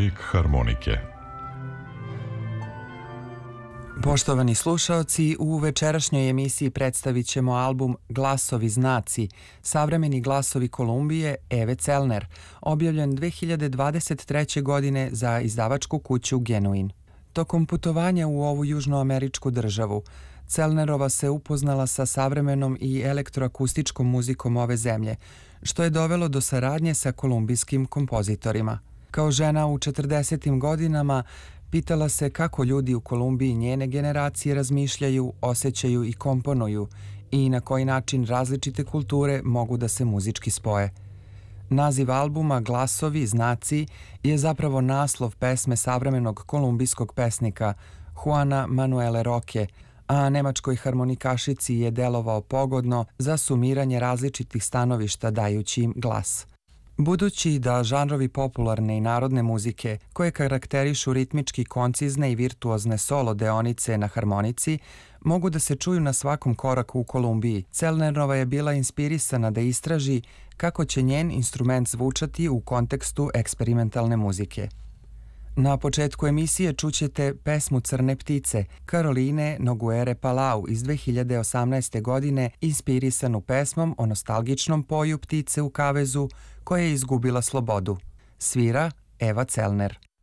Mozaik harmonike. Poštovani slušaoci, u večerašnjoj emisiji predstavit ćemo album Glasovi znaci, savremeni glasovi Kolumbije Eve Celner, objavljen 2023. godine za izdavačku kuću Genuin. Tokom putovanja u ovu južnoameričku državu, Celnerova se upoznala sa savremenom i elektroakustičkom muzikom ove zemlje, što je dovelo do saradnje sa kolumbijskim kompozitorima. Kao žena u 40. godinama, pitala se kako ljudi u Kolumbiji njene generacije razmišljaju, osjećaju i komponuju i na koji način različite kulture mogu da se muzički spoje. Naziv albuma Glasovi znaci je zapravo naslov pesme savremenog kolumbijskog pesnika Juana Manuele Roque, a nemačkoj harmonikašici je delovao pogodno za sumiranje različitih stanovišta dajući im glas. Budući da žanrovi popularne i narodne muzike, koje karakterišu ritmički koncizne i virtuozne solo deonice na harmonici, mogu da se čuju na svakom koraku u Kolumbiji, Celnerova je bila inspirisana da istraži kako će njen instrument zvučati u kontekstu eksperimentalne muzike. Na početku emisije čućete pesmu Crne ptice Karoline Noguere Palau iz 2018. godine, inspirisanu pesmom o nostalgičnom poju ptice u kavezu koja je izgubila slobodu. Svira Eva Celner.